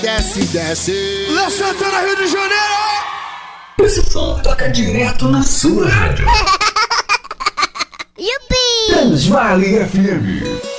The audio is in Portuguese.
Desce, desce. Léo Santana, Rio de Janeiro. Esse som toca direto na sua rádio. Yupi! Transvale FM.